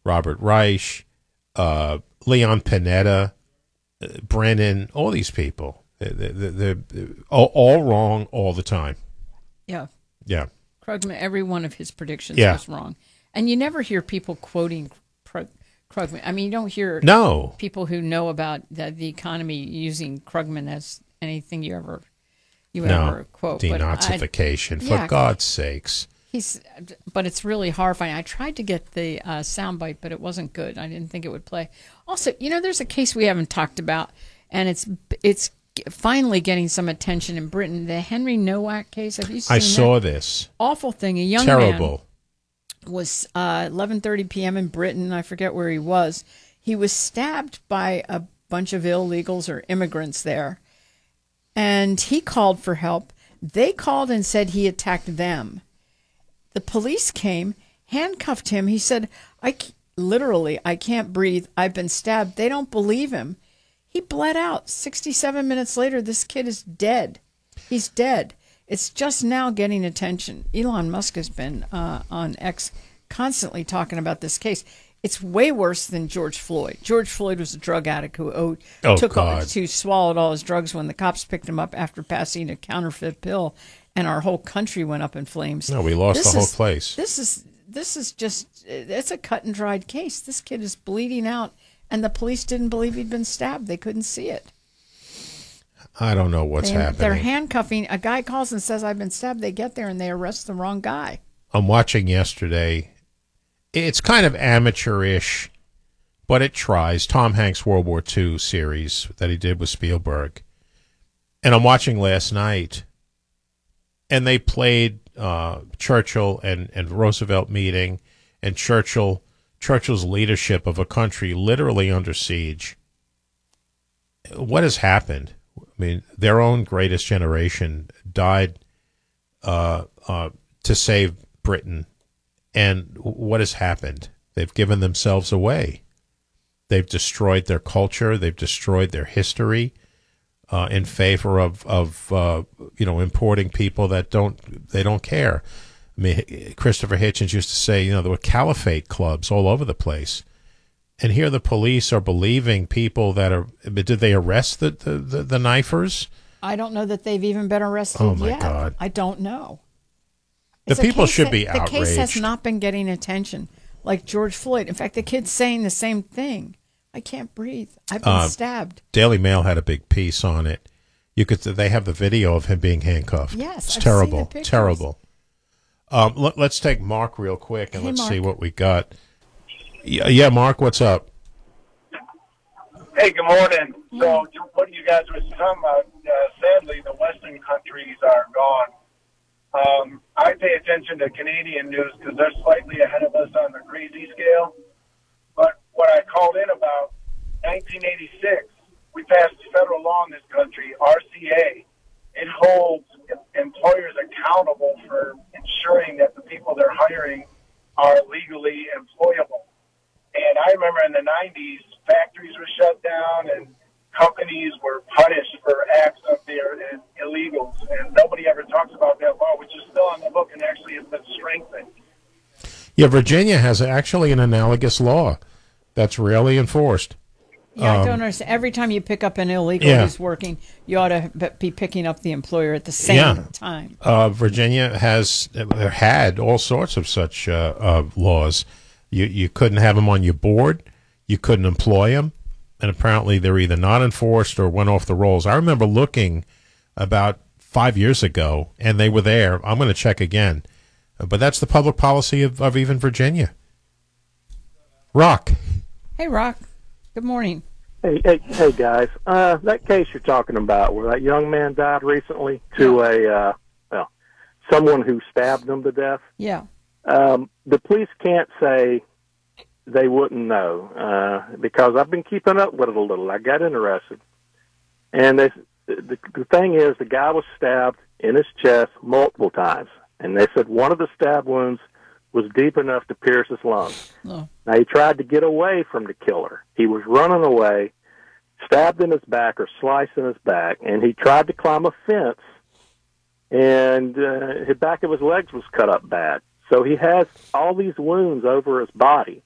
Robert Reich, Leon Panetta, Brennan, all these people. They're all wrong all the time. Yeah. Yeah. Krugman, every one of his predictions was wrong. And you never hear people quoting Krugman. I mean, you don't hear people who know about the economy using Krugman as anything you ever quote. Denazification, for God's sakes. But it's really horrifying. I tried to get the soundbite, but it wasn't good. I didn't think it would play. Also, there's a case we haven't talked about, and it's finally getting some attention in Britain. The Henry Nowak case. Have you seen that? I saw this. Awful thing. A young man was 11:30 p.m. in Britain. I forget where he was. He was stabbed by a bunch of illegals or immigrants there, and he called for help. They called and said he attacked them. The police came, handcuffed him. He said, I can't breathe. I've been stabbed. They don't believe him. He bled out. 67 minutes later, this kid is dead. He's dead. It's just now getting attention. Elon Musk has been on X constantly talking about this case. It's way worse than George Floyd. George Floyd was a drug addict who swallowed all his drugs when the cops picked him up after passing a counterfeit pill, and our whole country went up in flames. No, we lost the whole place. This is just, it's a cut and dried case. This kid is bleeding out, and the police didn't believe he'd been stabbed. They couldn't see it. I don't know what's happening. They're handcuffing. A guy calls and says, I've been stabbed. They get there, and they arrest the wrong guy. I'm watching yesterday. It's kind of amateurish, but it tries. Tom Hanks' World War II series that he did with Spielberg. And I'm watching last night, and they played Churchill and Roosevelt meeting, and Churchill's leadership of a country literally under siege. What has happened? I mean, their own greatest generation died to save Britain. And what has happened? They've given themselves away. They've destroyed their culture. They've destroyed their history in favor of importing people that don't care. I mean, Christopher Hitchens used to say, there were caliphate clubs all over the place. And here the police are believing people that are. Did they arrest the knifers? I don't know that they've even been arrested yet. Oh my God! I don't know. The people should be outraged. The case has not been getting attention, like George Floyd. In fact, the kid's saying the same thing. I can't breathe. I've been stabbed. Daily Mail had a big piece on it. They have the video of him being handcuffed. Yes, it's terrible. Terrible. Let's take Mark real quick and let's see what we got. Yeah, Mark, what's up? Hey, good morning. So, what you guys were talking about, sadly, the Western countries are gone. I pay attention to Canadian news because they're slightly ahead of us on the crazy scale. But what I called in about, 1986, we passed a federal law in this country, RCA. It holds employers accountable for ensuring that the people they're hiring are legally employable. And I remember in the 90s, factories were shut down and companies were punished for acts of their illegals. And nobody ever talks about that law, which is still on the book and actually has been strengthened. Yeah, Virginia has actually an analogous law that's rarely enforced. Yeah, I don't understand. Every time you pick up an illegal who's working, you ought to be picking up the employer at the same time. Virginia had all sorts of such laws. You couldn't have them on your board. You couldn't employ them. And apparently they're either not enforced or went off the rolls. I remember looking about 5 years ago, and they were there. I'm going to check again. But that's the public policy of even Virginia. Rock. Hey, Rock. Good morning. Hey, guys. That case you're talking about, where that young man died recently to someone who stabbed him to death. Yeah. The police can't say they wouldn't know because I've been keeping up with it a little. I got interested, and the thing is, the guy was stabbed in his chest multiple times, and they said one of the stab wounds was deep enough to pierce his lungs. Oh. Now, he tried to get away from the killer. He was running away, stabbed in his back or sliced in his back, and he tried to climb a fence, and the back of his legs was cut up bad. So he has all these wounds over his body.